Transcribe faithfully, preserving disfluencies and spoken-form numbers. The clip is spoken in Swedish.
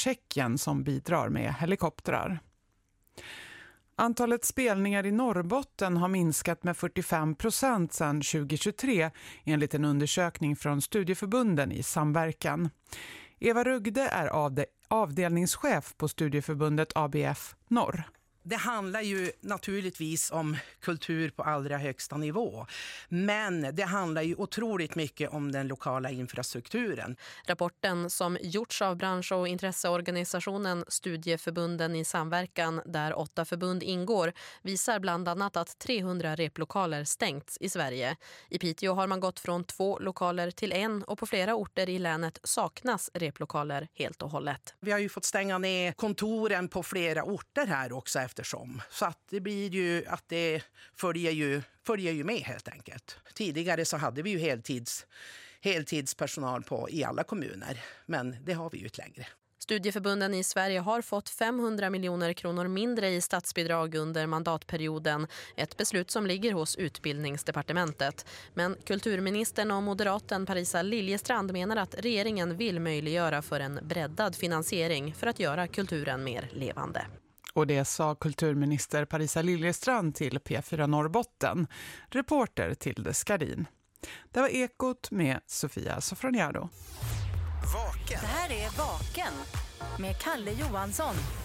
Tjeckien som bidrar med helikoptrar. Antalet spelningar i Norrbotten har minskat med fyrtiofem procent sedan tjugohundratjugotre enligt en undersökning från studieförbunden i samverkan. Eva Rugde är avde- avdelningschef på studieförbundet A B F Norr. Det handlar ju naturligtvis om kultur på allra högsta nivå. Men det handlar ju otroligt mycket om den lokala infrastrukturen. Rapporten som gjorts av bransch- och intresseorganisationen Studieförbunden i samverkan, där åtta förbund ingår, visar bland annat att trehundra replokaler stängts i Sverige. I Piteå har man gått från två lokaler till en och på flera orter i länet saknas replokaler helt och hållet. Vi har ju fått stänga ner kontoren på flera orter här också eftersom. Så att det blir ju att det följer ju, följer ju med helt enkelt. Tidigare så hade vi ju heltids, heltidspersonal på, i alla kommuner, men det har vi ju inte längre. Studieförbunden i Sverige har fått femhundra miljoner kronor mindre i statsbidrag under mandatperioden. Ett beslut som ligger hos Utbildningsdepartementet. Men kulturministern och moderaten Parisa Liljestrand menar att regeringen vill möjliggöra för en breddad finansiering för att göra kulturen mer levande. Och det sa kulturminister Parisa Liljestrand till P fyra Norrbotten. Reporter Tilde Skardin. Det var Ekot med Sofia Sofroniado. Vaken. Det här är Vaken med Kalle Johansson.